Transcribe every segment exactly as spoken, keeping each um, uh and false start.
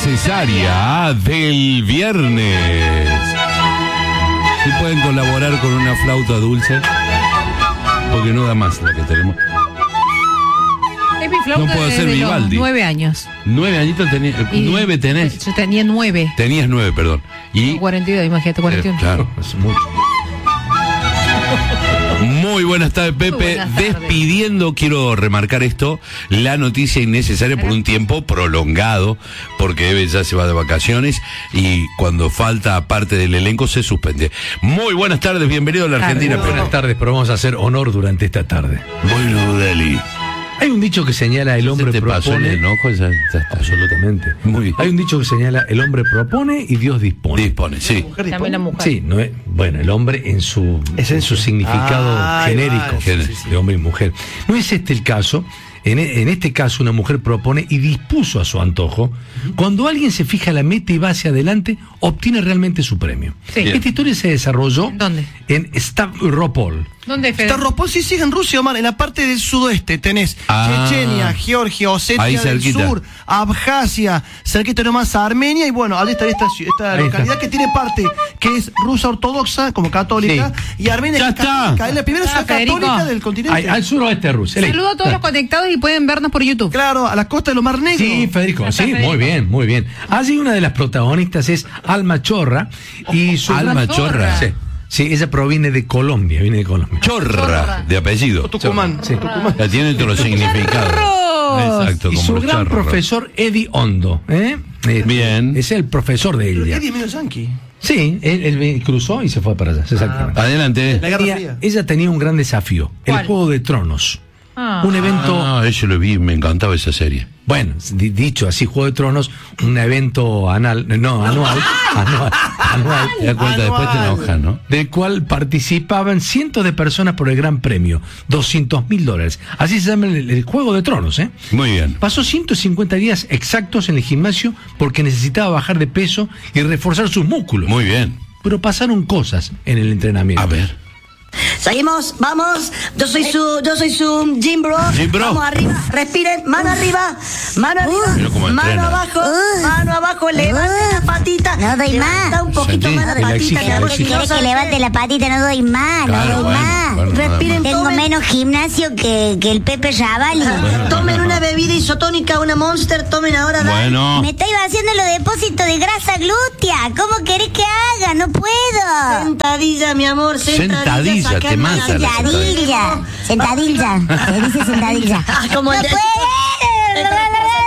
innecesaria del viernes. Si pueden colaborar con una flauta dulce, porque no da más la que tenemos. Es mi flauta No puedo desde ser los Vivaldi. nueve años. Nueve añitos tenés, Y nueve tenés. Yo tenía nueve. Tenías nueve, perdón. Y cuarenta y dos, imagínate, cuarenta y uno. Eh, claro, es mucho. Muy buenas tardes, Pepe. Muy buenas tardes. Despidiendo, quiero remarcar esto, la noticia innecesaria por un tiempo prolongado, porque Eve ya se va de vacaciones y cuando falta parte del elenco se suspende. Muy buenas tardes, bienvenido a la Argentina. Buenas Pero... tardes, pero vamos a hacer honor durante esta tarde. Bueno, Dali. Hay un dicho que señala el hombre ¿Se te pasó el propone. enojo? Ya, ya está. Absolutamente. Muy bien. Hay un dicho que señala el hombre propone y Dios dispone. Dispone, sí. También la mujer. Sí, no es, bueno, el hombre en su, en su significado Ah, genérico, ahí va, sí, sí. de hombre y mujer. No es este el caso. En, en este caso, una mujer propone y dispuso a su antojo. Cuando alguien se fija la meta y va hacia adelante, obtiene realmente su premio. Sí. Esta historia se desarrolló ¿En dónde? en Stavropol. ¿Dónde, Fede? Stavropol, sí, sí, en Rusia, Omar, en la parte del sudoeste tenés Ah. Chechenia, Georgia, Ahí Osetia del cerquita. Sur, Abjasia, cerquita nomás a Armenia, y bueno, ahí está esta, ci- esta Ahí localidad está. que tiene parte que es rusa ortodoxa, como católica, y Armenia Ya que es católica. está. Es la primera Ah, ciudad Federico. católica del continente. Ay, al suroeste de Rusia. Saludo a todos los conectados y pueden vernos por YouTube. Claro, a la costa de los Mar Negro. Sí, Federico, sí, Federico. muy bien, muy bien. Allí una de las protagonistas es Alma Chorra y su Alma Chorra. Sí, sí, ella proviene de Colombia, viene de Colombia. Chorra, de apellido. Tucumán. Sí. Tucumán. Ya tiene todos los significados. Exacto, Y como su los gran charros. profesor Eddie Hondo, ¿eh? Este, Bien. Es el profesor de ella. Eddie es medio yankee. Sí, él, él cruzó y se fue para allá, exactamente. Adelante. La Guerra Ella, Fría. ella tenía un gran desafío, ¿Cuál? el Juego de Tronos. Ah. Un evento, Ah, eso lo vi, me encantaba esa serie. bueno, di- dicho así, Juego de Tronos, un evento anal, no, anual, anual, anual, Te das cuenta, después te Anual. enojas, ¿no? del cual participaban cientos de personas por el gran premio, doscientos mil dólares. Así se llama el, el Juego de Tronos, ¿eh? Muy bien. Pasó ciento cincuenta días exactos en el gimnasio porque necesitaba bajar de peso y reforzar sus músculos. Muy bien. Pero pasaron cosas en el entrenamiento. A ver. Seguimos, vamos. Yo soy su, yo soy su Jim Bro. Jim Bro. Vamos arriba, respiren, mano arriba, mano Mira arriba, cómo mano entrena. abajo, Uh. mano abajo, levanta Uh. la patita. No doy levanta más. un poquito Sentí. más la La patita. exige, mi la amor, exige. si no ¿Quieres que sabes- levante la patita? No doy más, Claro, no doy bueno, más. bueno, nada Respiren, más. Tengo tomen. menos gimnasio que, que el Pepe Javali. Tomen una bebida isotónica, una Monster, tomen ahora. dale. Bueno. Me estoy vaciando los depósitos de grasa glútea. ¿Cómo querés que haga? No puedo. Sentadilla, mi amor, sentadilla. Sentadilla, sacame te mata la- la Sentadilla. Sentadilla. Se dice sentadilla. Ah, como No el de- puedo.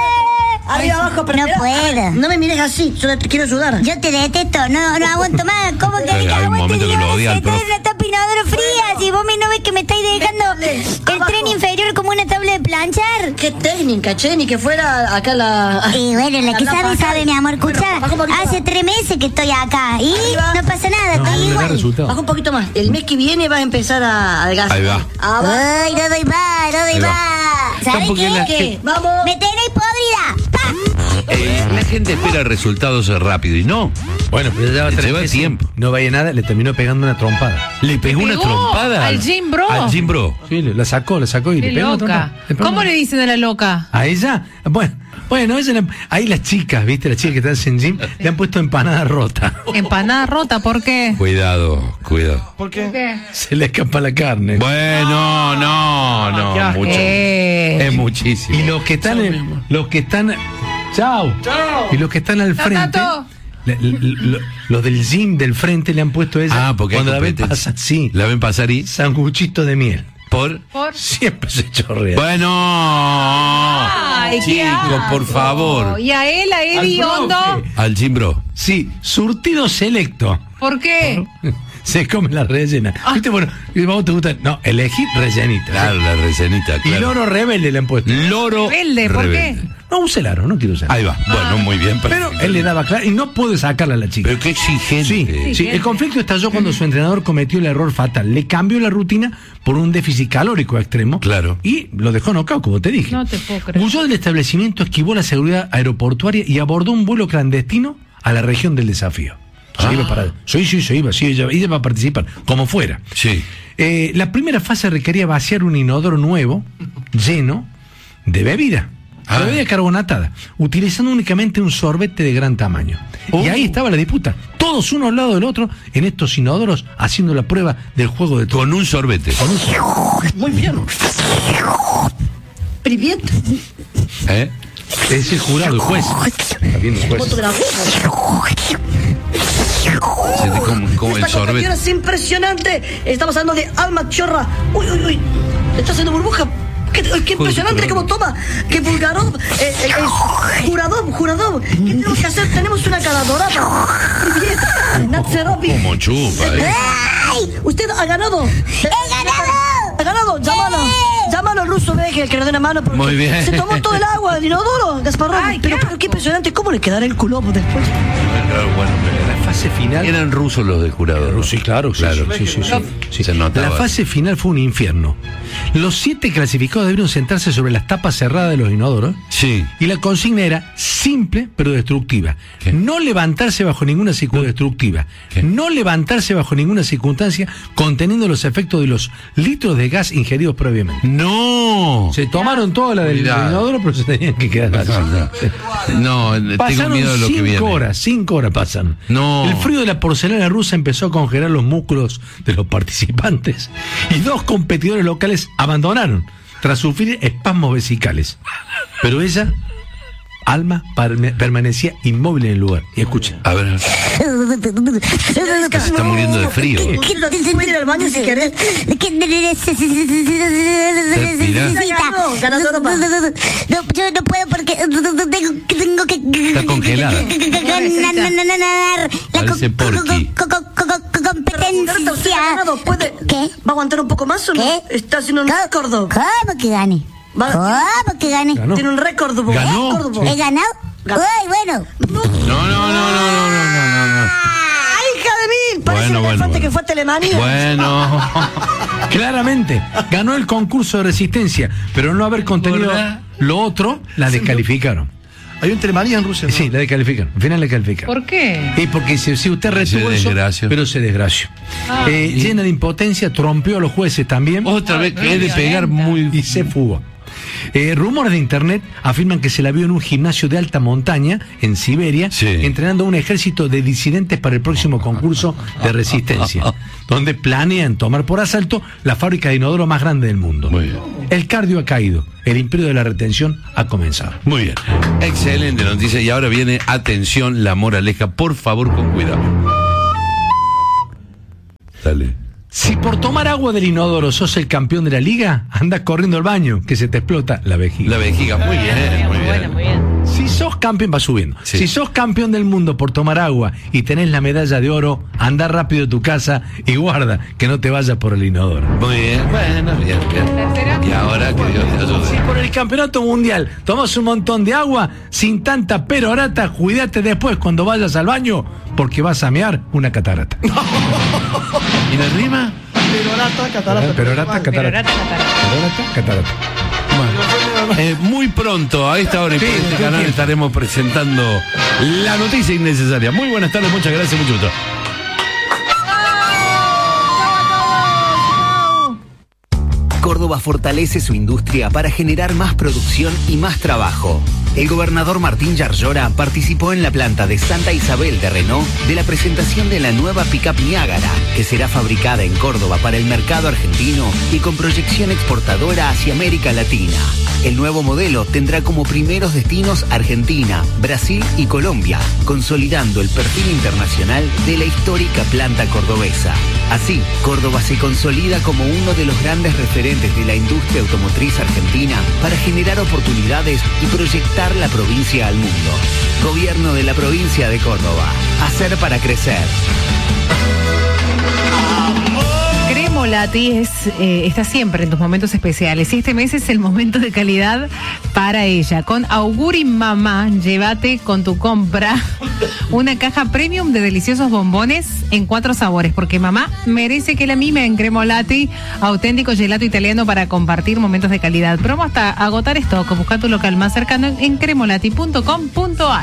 Arriba, abajo, pero No mira, puedo. No me mires así, yo te quiero sudar. Yo te detesto, no, no aguanto más. ¿Cómo querés Hay que un aguante? momento que Si lo ahora odia al estoy profe. en la tapinadora fría. Si vos me no ves que me estáis dejando el Abajo. tren inferior como una tabla de planchar. Qué técnica, che, ni que fuera acá la... Y bueno, la que la sabe, paca. sabe, mi amor. Escucha, Bueno, baja un poquito hace más. tres meses que estoy acá y Arriba. no pasa nada, No, estoy no le da igual. resultado. Baja un poquito más. El mes que viene vas a empezar a adelgazar. Ahí va. Abajo. Ay, no doy más, no doy Ahí va. más. ¿Sabes Tampoco qué? la- ¿Qué? Vamos. Me tenéis podrida. ¡Pa! Eh, la gente espera resultados rápido y no. Bueno, pero ya lleva tres Lleva meses, tiempo. No vaya nada, le terminó pegando una trompada. Le pegó una pegó trompada. al Jim Bro. Al Jim Bro. Sí, le- la sacó, la sacó y Qué le pegó una loca. trompada. Le pegó ¿Cómo una- le dicen a la loca? ¿A ella? Bueno, bueno, ella le- ahí las chicas, ¿viste? Las chicas que están en gym le han puesto empanada rota. Empanada rota, ¿por qué? Cuidado, cuidado. ¿Por qué? ¿Qué? Se le escapa la carne. Bueno, no, no, qué asco. mucho. Eh. Es muchísimo. Y los que están, en- los que están, chao. Chao. Y los que están al Chao, frente, Tato. le- le- lo- los del gym del frente le han puesto a ella. Ah, porque hay cuando la ven competencia. pasar, sí, La ven pasar y sanguchito de miel. por. ¿Por? Siempre se chorrea. Bueno, Ay, qué chicos, por asco. favor. ¿Y a él, a Eddie Al profe. Hondo? Al Jim Bro. Sí, surtido selecto. ¿Por qué? Se come la rellena. Ah. ¿Viste? Bueno, ¿y vos te gusta? No, elegí rellenita. Claro, la recenita, Y claro. loro rebelde le han puesto. Loro Rebelde, ¿por rebelde. qué? No use el aro, no quiero usar. Ahí va. Bueno, muy bien. Pero perfecto. él le daba claro y no puede sacarla a la chica. Pero qué exigente. Sí, sí, el conflicto estalló cuando su entrenador cometió el error fatal. Le cambió la rutina por un déficit calórico extremo. Claro. Y lo dejó knockout, como te dije. No te puedo creer. Huyó del establecimiento, esquivó la seguridad aeroportuaria y abordó un vuelo clandestino a la región del desafío. Se Ah. iba para. Sí, sí, se iba, sí, ella, ella va a participar, como fuera. Sí. Eh, la primera fase requería vaciar un inodoro nuevo, lleno de bebida. la bebida carbonatada, utilizando únicamente un sorbete de gran tamaño. Oh. Y ahí estaba la disputa, todos uno al lado del otro, en estos inodoros, haciendo la prueba del juego de todo. Con un sorbete. Con un sorbete. Muy bien. Привет. ¿Eh? Es el jurado, el juez. Está viendo el juez. Foto de la Se te come, come el Esta compañera sorbete. es impresionante. Estamos hablando de Alma Chorra. Uy, uy, uy. Está haciendo burbuja. Qué, qué impresionante Joder, cómo toma. Qué Bulgarov. Eh, eh, eh, jurador, jurador. ¿Qué tenemos que hacer? Tenemos una cara dorada. Bien. Natserovi. Como chupa, ¿eh? ¡Ay! Usted ha ganado. ¡He ganado! Ha ganado. Llámalo. Llámalo al ruso Veje, el que le dé una mano. porque Muy bien. Se tomó todo el agua del inodoro, Gasparrón. Ay, Pero, qué pero qué impresionante. ¿Cómo le quedará el culo después? Claro, bueno, La fase final. eran rusos los del jurado. ¿no? Sí, claro, sí, Claro. sí, sí, sí, sí. Se notaba. La fase final fue un infierno. Los siete clasificados debieron sentarse sobre las tapas cerradas de los inodoros. Sí. Y la consigna era simple pero destructiva. ¿Qué? No levantarse bajo ninguna circunstancia destructiva. ¿Qué? No levantarse bajo ninguna circunstancia conteniendo los efectos de los litros de gas ingeridos previamente. No. Se tomaron toda la del, del Cuidado. inodoro, pero se tenían que quedar así. No, tengo Pasaron miedo de lo que cinco viene. horas, cinco horas pasan. No. El frío de la porcelana rusa empezó a congelar los músculos de los participantes y dos competidores locales abandonaron tras sufrir espasmos vesicales. Pero ella, Alma, parme- permanecía inmóvil en el lugar. Y escucha. A ver, se está muriendo de frío. Puede ir al baño si querés. Necesita. Ganó, ganador, No, papá. no, no, no, yo no puedo porque tengo, tengo que Está congelada. ganar la Parece co- Porky. co- co- co- co- Roberta, usted ha ganado. competencia. ¿Puede? ¿Qué? ¿Va a aguantar un poco más o no? ¿Qué? Está haciendo un ¿Cómo- récord. ¿Cómo que gane? Va- ¿Cómo que gane? Ganó. Tiene un récord. Ganó. récord, ¿He ganado? Ganó. Uy, bueno. No, no, no, no, no, no, no, no. ¡Ay, hija de mí! Parece Bueno, un bueno, elefante bueno. que fue a Telemanía. Bueno. Claramente, ganó el concurso de resistencia, pero al no haber contenido ¿Verdad? lo otro, la descalificaron. Hay un telemanía en Rusia, ¿no? Sí, la descalificaron. Al final la descalificaron. ¿Por qué? Y porque si, si usted retuvo eso, desgració. pero se desgració. Eh, llena de impotencia, trompeó a los jueces también Otra vez que es de pegar muy. y se fugó. Eh, rumores de internet afirman que se la vio en un gimnasio de alta montaña en Siberia, Sí. entrenando a un ejército de disidentes para el próximo concurso de resistencia, donde planean tomar por asalto la fábrica de inodoro más grande del mundo. Muy bien. El cardio ha caído, el imperio de la retención ha comenzado. Muy bien. Excelente noticia. Y ahora viene, atención, la moraleja. Por favor, con cuidado. Dale. Si por tomar agua del inodoro sos el campeón de la liga, anda corriendo al baño, que se te explota la vejiga. La vejiga, muy bien, muy Bueno, bien. muy bien. Si sos campeón, va subiendo. Sí. Si sos campeón del mundo por tomar agua y tenés la medalla de oro, anda rápido a tu casa y guarda que no te vayas por el inodoro. Muy bien, bueno, bien, bien. Tercera. Y ahora que Dios te Si ayude. por el campeonato mundial tomás un montón de agua, sin tanta perorata, cuídate después cuando vayas al baño, porque vas a mear una catarata. ¿Y la rima? Perorata, catarata. Perorata, catarata. Perorata, catarata. Perorata, catarata. Bueno, eh, muy pronto, a esta hora y por Sí, este ¿qué canal tiempo? estaremos presentando la noticia innecesaria. Muy buenas tardes, muchas gracias, mucho gusto. Córdoba fortalece su industria para generar más producción y más trabajo. El gobernador Martín Yarlora participó en la planta de Santa Isabel de Renault de la presentación de la nueva pickup Niágara, que será fabricada en Córdoba para el mercado argentino y con proyección exportadora hacia América Latina. El nuevo modelo tendrá como primeros destinos Argentina, Brasil y Colombia, consolidando el perfil internacional de la histórica planta cordobesa. Así, Córdoba se consolida como uno de los grandes referentes de la industria automotriz argentina para generar oportunidades y proyectar la provincia al mundo. Gobierno de la provincia de Córdoba. Hacer para crecer. Cremolati es, eh, está siempre en tus momentos especiales y este mes es el momento de calidad para ella. Con Auguri Mamá, llévate con tu compra una caja premium de deliciosos bombones en cuatro sabores, porque mamá merece que la mime en Cremolati, auténtico gelato italiano para compartir momentos de calidad. Promo hasta agotar stock. Busca tu local más cercano en cremolati punto com punto ar.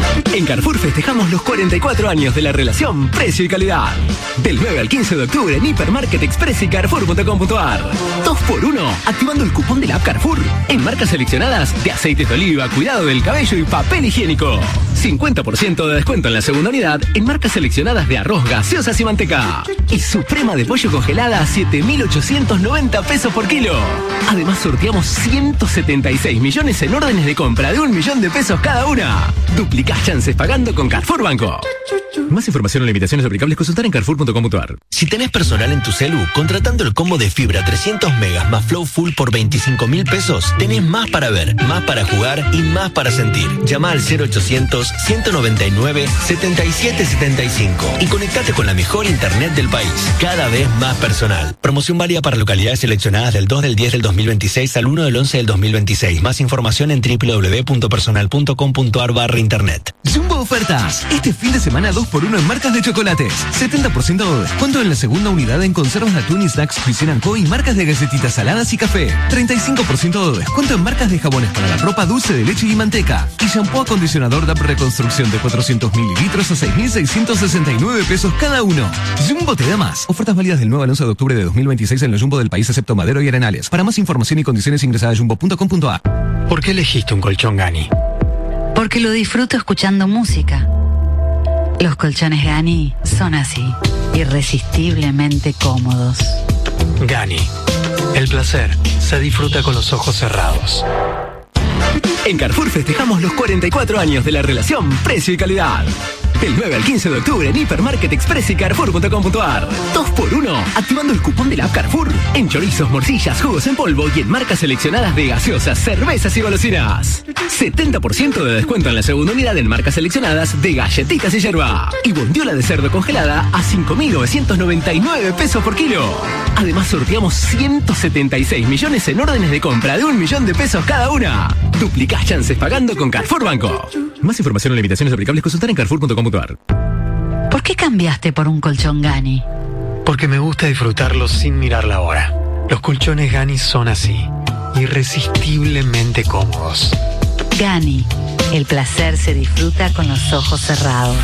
En Carrefour festejamos los cuarenta y cuatro años de la relación precio y calidad. Del nueve al quince de octubre en Hipermarket Express y Carrefour punto com punto ar. dos por uno, activando el cupón de la app Carrefour en marcas seleccionadas de aceites de oliva, cuidado del cabello y papel higiénico. cincuenta por ciento de descuento en la segunda unidad en marcas seleccionadas de arroz, gaseosas y manteca. Y suprema de pollo congelada a siete mil ochocientos noventa pesos por kilo. Además sorteamos ciento setenta y seis millones en órdenes de compra de un millón de pesos cada una. Duplicás chances pagando con Carrefour Banco. Más información o limitaciones aplicables consultar en Carrefour punto com punto ar. Si tenés personal en tu celu, contratando el combo de fibra trescientos megas más Flow Full por veinticinco mil pesos, tenés más para ver, más para jugar y más para sentir. Llama al cero ochocientos, ciento noventa y nueve, setenta y siete setenta y cinco y conectate con la mejor internet del país. Cada vez más personal. Promoción válida para localidades seleccionadas del dos del diez del dos mil veintiséis al uno del once del dos mil veintiséis. Más información en doble u doble u doble u punto personal punto com punto ar barra internet. Jumbo Ofertas. Este fin de semana dos por uno en marcas de chocolates. setenta por ciento de descuento en la segunda unidad en conservas de atún y snacks Cuisine and Co. y marcas de galletitas saladas y café. treinta y cinco por ciento de descuento en marcas de jabones para la ropa, dulce de leche y manteca. Y shampoo acondicionador D A P Reconstrucción de cuatrocientos mililitros a seis mil seiscientos sesenta y nueve pesos cada uno. Jumbo te da más. Ofertas válidas del nueve al once de octubre de dos mil veintiséis en los Jumbo del país excepto Madero y Arenales. Para más información y condiciones ingresa a jumbo punto com punto ar. ¿Por qué elegiste un colchón Gani? Porque lo disfruto escuchando música. Los colchones Gani son así, irresistiblemente cómodos. Gani. El placer se disfruta con los ojos cerrados. En Carrefour festejamos los cuarenta y cuatro años de la relación precio y calidad. Del nueve al quince de octubre en Hipermarket Express y Carrefour punto com punto ar. dos por uno, activando el cupón de la app Carrefour en chorizos, morcillas, jugos en polvo y en marcas seleccionadas de gaseosas, cervezas y golosinas. setenta por ciento de descuento en la segunda unidad en marcas seleccionadas de galletitas y yerba. Y bondiola de cerdo congelada a cinco mil novecientos noventa y nueve pesos por kilo. Además sorteamos ciento setenta y seis millones en órdenes de compra de un millón de pesos cada una. Duplicás chances pagando con Carrefour Banco. Más información o limitaciones aplicables consultar en Carrefour punto com punto ar. ¿Por qué cambiaste por un colchón Gani? Porque me gusta disfrutarlos sin mirar la hora. Los colchones Gani son así, irresistiblemente cómodos. Gani, el placer se disfruta con los ojos cerrados.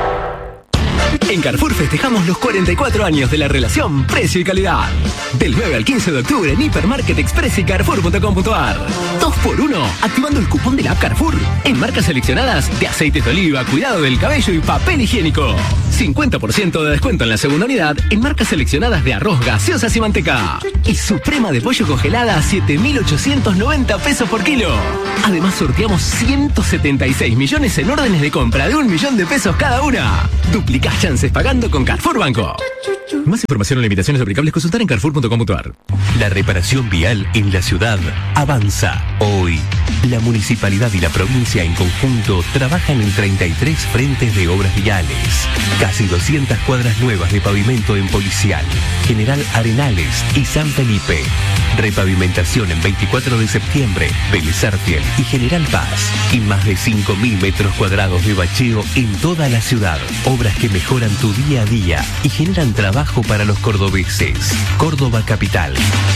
En Carrefour festejamos los cuarenta y cuatro años de la relación precio y calidad. Del nueve al quince de octubre en Hipermarket Express y Carrefour punto com punto ar. dos por uno, activando el cupón de la app Carrefour en marcas seleccionadas de aceites de oliva, cuidado del cabello y papel higiénico. cincuenta por ciento de descuento en la segunda unidad en marcas seleccionadas de arroz, gaseosas y manteca. Y suprema de pollo congelada a siete mil ochocientos noventa pesos por kilo. Además sorteamos ciento setenta y seis millones en órdenes de compra de un millón de pesos cada una. Duplicás chances pagando con Carrefour Banco. Más información o limitaciones aplicables consultar en Carrefour punto com punto ar. La reparación vial en la ciudad avanza. Hoy, la municipalidad y la provincia en conjunto trabajan en treinta y tres frentes de obras viales. Casi doscientas cuadras nuevas de pavimento en Policial, General Arenales y San Felipe. Repavimentación en veinticuatro de septiembre, Vélez Arfiel y General Paz. Y más de cinco mil metros cuadrados de bacheo en toda la ciudad. Obras que mejoran tu día a día y generan trabajo para los cordobeses. Córdoba Capital.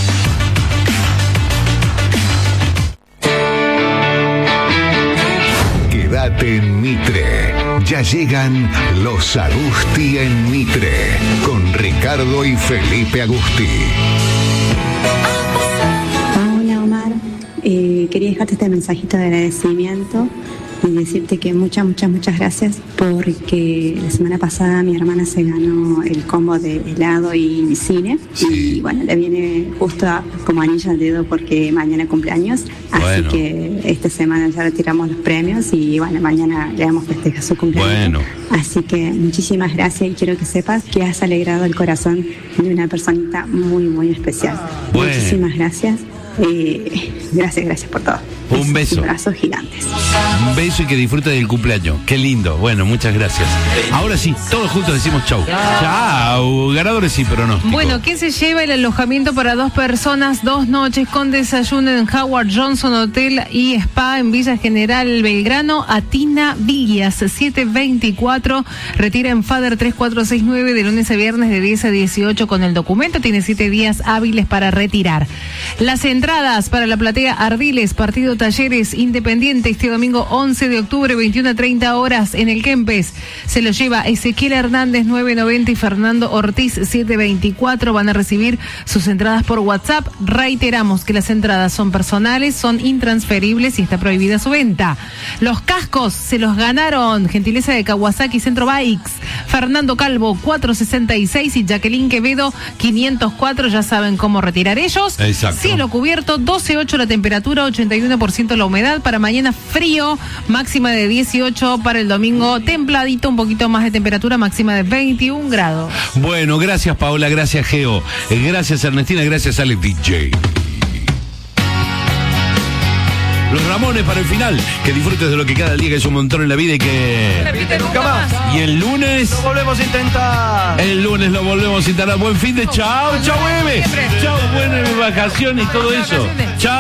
Quédate en Mitre. Ya llegan los Agusti en Mitre. Con Ricardo y Felipe Agusti. Hola Omar, eh, quería dejarte este mensajito de agradecimiento y decirte que muchas, muchas, muchas gracias porque la semana pasada mi hermana se ganó el combo de helado y cine sí. Y bueno, le viene justo a, como anillo al dedo porque mañana cumpleaños, así bueno. Que esta semana ya retiramos los premios y bueno, mañana le damos festejar su cumpleaños. Bueno. Así que muchísimas gracias y quiero que sepas que has alegrado el corazón de una personita muy, muy especial. Bueno. Muchísimas gracias. Eh, gracias, gracias por todo. Un beso. Un abrazo gigantes. Un beso y que disfrute del cumpleaños. Qué lindo. Bueno, muchas gracias. Ahora sí, todos juntos decimos chau. Chau. Ganadores sí, pero no. Bueno, ¿quién se lleva el alojamiento para dos personas, dos noches con desayuno en Howard Johnson Hotel y Spa en Villa General Belgrano? Atina Villas, siete veinticuatro. Retira en Fader tres cuatro seis nueve de lunes a viernes de diez a dieciocho con el documento. Tiene siete días hábiles para retirar. Las entradas para la platea Ardiles, partido Talleres Independiente este domingo once de octubre, veintiuna a treinta horas en el Kempes. Se lo lleva Ezequiel Hernández nueve noventa y Fernando Ortiz siete veinticuatro. Van a recibir sus entradas por WhatsApp. Reiteramos que las entradas son personales, son intransferibles y está prohibida su venta. Los cascos se los ganaron, gentileza de Kawasaki Centro Bikes, Fernando Calvo cuatrocientos sesenta y seis y Jacqueline Quevedo quinientos cuatro. Ya saben cómo retirar ellos. Exacto. Cielo cubierto, doce ocho la temperatura, ochenta y uno por ciento la humedad. Para mañana frío, máxima de dieciocho. Para el domingo templadito, un poquito más de temperatura, máxima de veintiún grados. Bueno, gracias Paola, gracias Geo, gracias Ernestina, gracias Alex D J. Los Ramones para el final. Que disfrutes de lo que cada día, que es un montón en la vida y que... Repite nunca más. Y el lunes... Lo volvemos a intentar. El lunes lo volvemos a intentar. Buen fin de... Chao, chao, bebé. Chao, buenas vacaciones y todo eso. Chao.